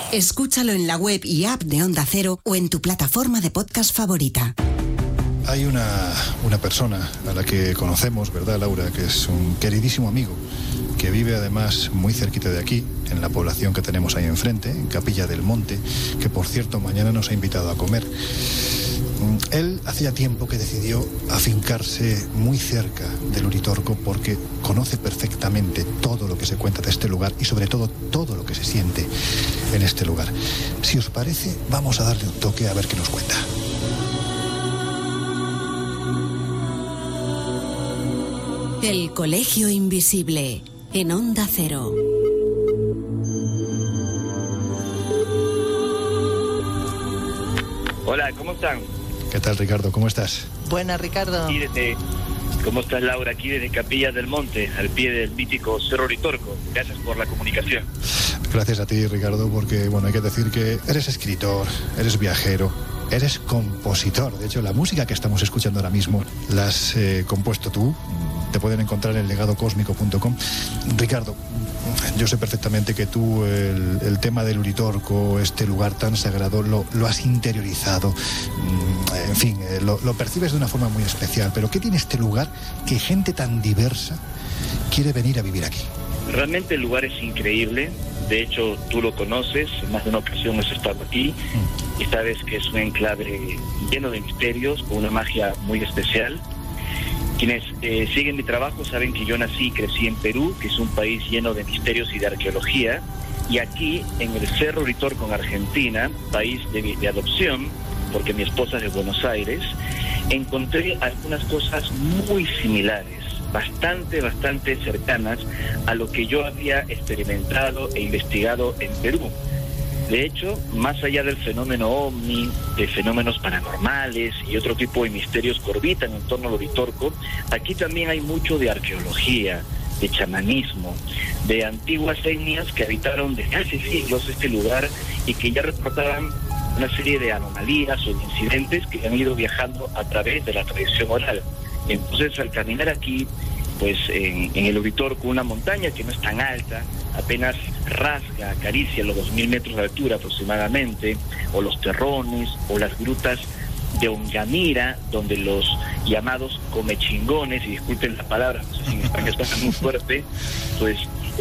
Escúchalo en la web y app de Onda Cero o en tu plataforma de podcast favorita. Hay una persona a la que conocemos, ¿verdad, Laura? Que es un queridísimo amigo, que vive además muy cerquita de aquí, en la población que tenemos ahí enfrente, en Capilla del Monte, que por cierto mañana nos ha invitado a comer. Él hacía tiempo que decidió afincarse muy cerca del Uritorco porque conoce perfectamente todo lo que se cuenta de este lugar y sobre todo todo lo que se siente en este lugar. Si os parece, vamos a darle un toque a ver qué nos cuenta. El Colegio Invisible, en Onda Cero. Hola, ¿cómo están? ¿Qué tal, Ricardo? ¿Cómo estás? Buenas, Ricardo. ¿Cómo estás, Laura? Aquí desde Capilla del Monte, al pie del mítico Cerro Uritorco. Gracias por la comunicación. Gracias a ti, Ricardo, porque bueno, hay que decir que eres escritor, eres viajero, eres compositor. De hecho, la música que estamos escuchando ahora mismo la has compuesto tú. Te pueden encontrar en legadocósmico.com. Ricardo, yo sé perfectamente que tú el tema del Uritorco, este lugar tan sagrado, lo has interiorizado. En fin, lo percibes de una forma muy especial. Pero ¿qué tiene este lugar que gente tan diversa quiere venir a vivir aquí? Realmente el lugar es increíble. De hecho, tú lo conoces. En más de una ocasión has estado aquí. Y sabes que es un enclave lleno de misterios, con una magia muy especial. Quienes siguen mi trabajo saben que yo nací y crecí en Perú, que es un país lleno de misterios y de arqueología. Y aquí, en el Cerro Uritorco, en Argentina, país de adopción, porque mi esposa es de Buenos Aires, encontré algunas cosas muy similares, bastante cercanas a lo que yo había experimentado e investigado en Perú. De hecho, más allá del fenómeno ovni, de fenómenos paranormales y otro tipo de misterios que orbitan en torno al Uritorco, aquí también hay mucho de arqueología, de chamanismo, de antiguas etnias que habitaron desde hace siglos este lugar y que ya reportaban una serie de anomalías o de incidentes que han ido viajando a través de la tradición oral. Entonces, al caminar aquí, pues en el Uritorco, una montaña que no es tan alta, apenas rasga, acaricia los 2.000 metros de altura aproximadamente, o los terrones, o las grutas de Ongamira, donde los llamados comechingones, y disculpen la palabra, no sé si en español está muy fuerte, pues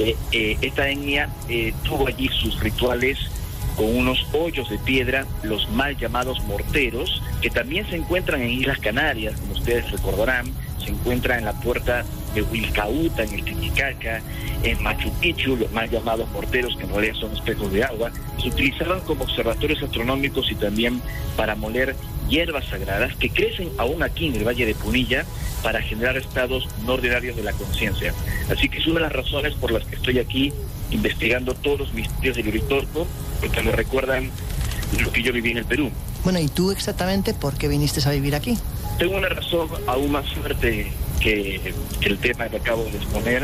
esta etnia tuvo allí sus rituales con unos hoyos de piedra, los mal llamados morteros, que también se encuentran en Islas Canarias, como ustedes recordarán, se encuentra en la puerta de Wilcauta, en el Titicaca, en Machu Picchu, los mal llamados morteros, que en realidad son espejos de agua, se utilizaban como observatorios astronómicos y también para moler hierbas sagradas que crecen aún aquí en el Valle de Punilla para generar estados no ordinarios de la conciencia. Así que es una de las razones por las que estoy aquí investigando todos los misterios del Uritorco, porque me recuerdan lo que yo viví en el Perú. Bueno, ¿y tú exactamente por qué viniste a vivir aquí? Tengo una razón aún más fuerte que el tema que acabo de exponer.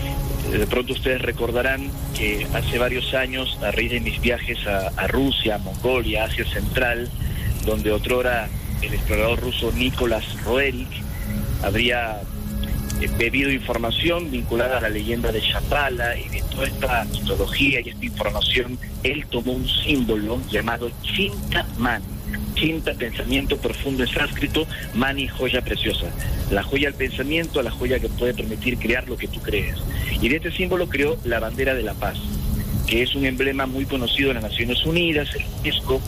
De pronto ustedes recordarán que hace varios años, a raíz de mis viajes a Rusia, Mongolia, Asia Central, donde otrora el explorador ruso Nicolás Roerich habría bebido información vinculada a la leyenda de Chapala, y de toda esta mitología y esta información, él tomó un símbolo llamado Chinta Mani. Chinta, pensamiento profundo en sánscrito, Mani, joya preciosa. La joya del pensamiento, la joya que puede permitir crear lo que tú crees. Y de este símbolo creó la bandera de la paz, que es un emblema muy conocido en las Naciones Unidas, el UNESCO,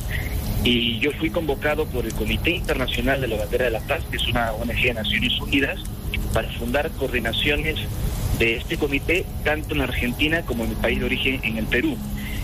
y yo fui convocado por el Comité Internacional de la Bandera de la Paz, que es una ONG de Naciones Unidas, para fundar coordinaciones de este comité, tanto en Argentina como en mi país de origen, en el Perú.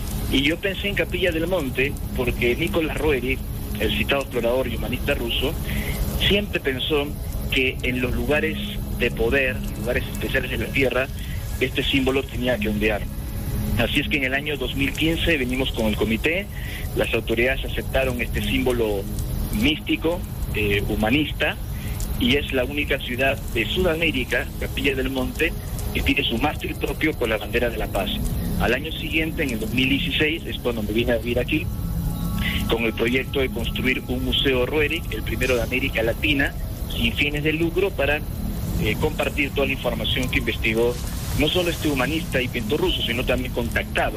Y yo pensé en Capilla del Monte, porque Nicolás Roerich, el citado explorador y humanista ruso, siempre pensó que en los lugares de poder, lugares especiales de la Tierra, este símbolo tenía que ondear. Así es que en el año 2015 venimos con el comité, las autoridades aceptaron este símbolo místico, humanista, y es la única ciudad de Sudamérica, Capilla del Monte, que tiene su mástil propio con la bandera de la paz. Al año siguiente, en el 2016, es cuando me vine a vivir aquí, con el proyecto de construir un museo Roerich, el primero de América Latina, sin fines de lucro, para compartir toda la información que investigó no solo este humanista y pintor ruso, sino también contactado